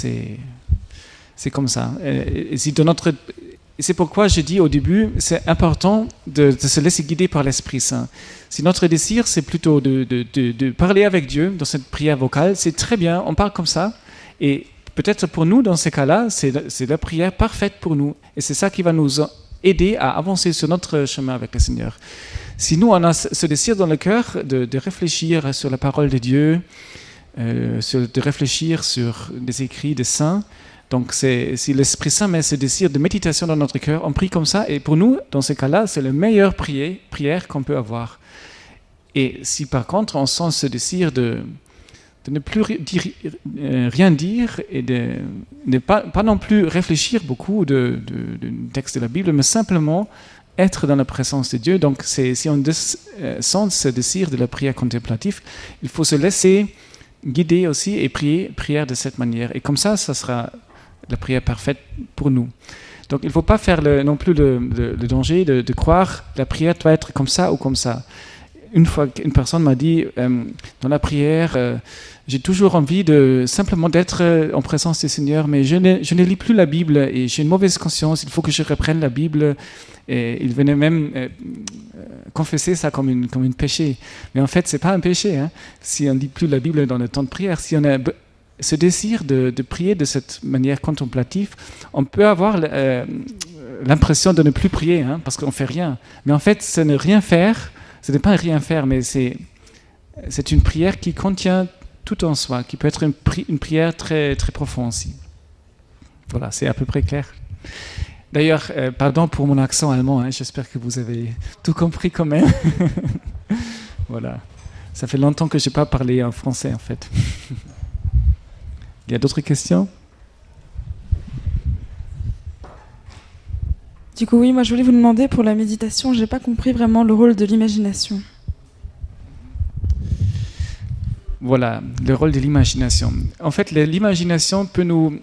c'est comme ça. Et si c'est pourquoi je dis au début, c'est important de se laisser guider par l'Esprit Saint. Si notre désir, c'est plutôt de parler avec Dieu dans cette prière vocale, c'est très bien, on parle comme ça. Et peut-être pour nous, dans ces cas-là, c'est la prière parfaite pour nous. Et c'est ça qui va nous aider à avancer sur notre chemin avec le Seigneur. Si nous, on a ce désir dans le cœur de réfléchir sur la parole de Dieu, de réfléchir sur des écrits des saints, donc si l'Esprit Saint met ce désir de méditation dans notre cœur, on prie comme ça, et pour nous, dans ce cas-là, c'est la meilleure prière qu'on peut avoir. Et si par contre, on sent ce désir de ne plus rien dire et de ne pas non plus réfléchir beaucoup du texte de la Bible, mais simplement être dans la présence de Dieu. Donc si on sent ce désir de la prière contemplative, il faut se laisser guider aussi et prier de cette manière. Et comme ça sera la prière parfaite pour nous. Donc il ne faut pas faire non plus le danger de croire que la prière doit être comme ça ou comme ça. Une fois qu'une personne m'a dit, dans la prière, j'ai toujours envie simplement d'être en présence du Seigneur, mais je ne lis plus la Bible et j'ai une mauvaise conscience, il faut que je reprenne la Bible. Et il venait même confesser ça comme une péché. Mais en fait, ce n'est pas un péché. Hein. Si on ne lit plus la Bible dans le temps de prière, si on a ce désir de prier de cette manière contemplative, on peut avoir l'impression de ne plus prier, hein, parce qu'on ne fait rien. Mais en fait, ce n'est pas rien faire, mais c'est une prière qui contient tout en soi, qui peut être une prière très, très profonde aussi. Voilà, c'est à peu près clair. D'ailleurs, pardon pour mon accent allemand, hein, j'espère que vous avez tout compris quand même. Voilà, ça fait longtemps que je n'ai pas parlé en français en fait. Il y a d'autres questions ? Du coup, oui, moi je voulais vous demander pour la méditation, je n'ai pas compris vraiment le rôle de l'imagination. Voilà, le rôle de l'imagination. En fait, l'imagination peut nous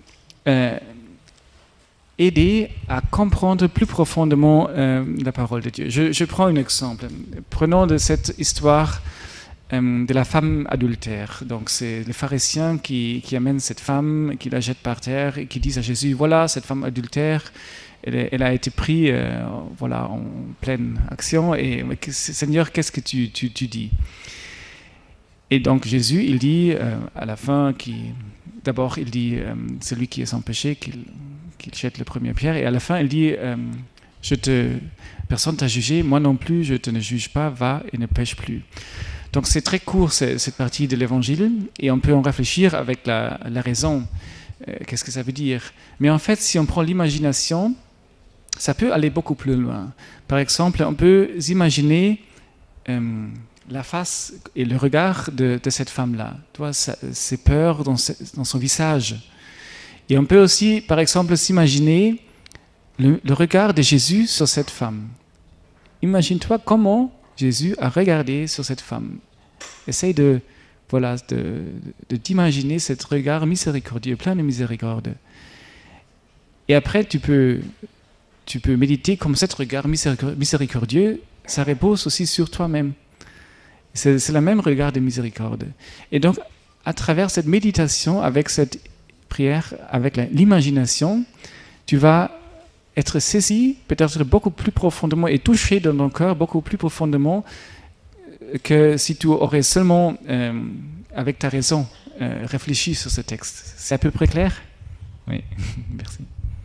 aider à comprendre plus profondément la parole de Dieu. Je prends un exemple. Prenons de cette histoire de la femme adultère. Donc c'est les pharisiens qui amènent cette femme, qui la jettent par terre et qui disent à Jésus, voilà, cette femme adultère, elle a été prise en pleine action. Et Seigneur, qu'est-ce que tu dis ? Et donc Jésus, il dit à la fin, d'abord il dit, celui qui est sans péché, qu'il jette la première pierre. Et à la fin, il dit, personne t'a jugé, moi non plus, je ne te juge pas, va et ne pêche plus. Donc c'est très court cette partie de l'évangile et on peut en réfléchir avec la raison. Qu'est-ce que ça veut dire ? Mais en fait, si on prend l'imagination, ça peut aller beaucoup plus loin. Par exemple, on peut imaginer la face et le regard de cette femme-là. Tu vois, ses peurs dans son visage. Et on peut aussi, par exemple, s'imaginer le regard de Jésus sur cette femme. Imagine-toi comment Jésus a regardé sur cette femme. Essaye d'imaginer ce regard miséricordieux, plein de miséricorde. Et après, tu peux méditer comme ce regard miséricordieux, ça repose aussi sur toi-même. C'est le même regard de miséricorde. Et donc, à travers cette méditation, avec cette prière, avec l'imagination, tu vas être saisi peut-être beaucoup plus profondément et touché dans ton cœur beaucoup plus profondément que si tu aurais seulement, avec ta raison, réfléchi sur ce texte. C'est à peu près clair ? Oui, merci.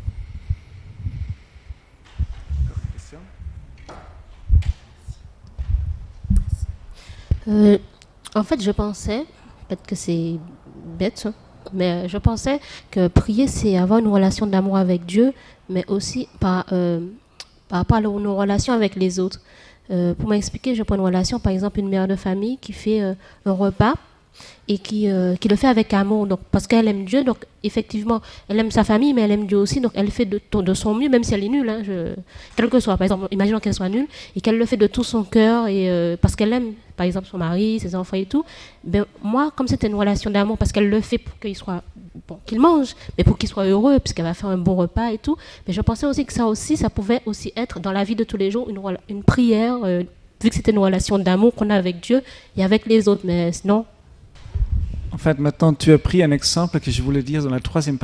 En fait, je pensais, peut-être que c'est bête, mais je pensais que prier, c'est avoir une relation d'amour avec Dieu, mais aussi par rapport à nos relations avec les autres. Pour m'expliquer, je prends une relation, par exemple, une mère de famille qui fait un repas et qui le fait avec amour, donc, parce qu'elle aime Dieu, donc effectivement, elle aime sa famille, mais elle aime Dieu aussi, donc elle fait de son mieux, même si elle est nulle, hein, quel que soit, par exemple, imaginons qu'elle soit nulle, et qu'elle le fait de tout son cœur, et parce qu'elle aime, par exemple, son mari, ses enfants et tout, ben, moi, comme c'était une relation d'amour, parce qu'elle le fait pour qu'il mange, mais pour qu'il soit heureux, puisqu'elle va faire un bon repas et tout, mais je pensais aussi que ça pouvait aussi être, dans la vie de tous les jours, une prière, vu que c'était une relation d'amour qu'on a avec Dieu et avec les autres, mais sinon... En fait, maintenant, tu as pris un exemple que je voulais dire dans la troisième partie.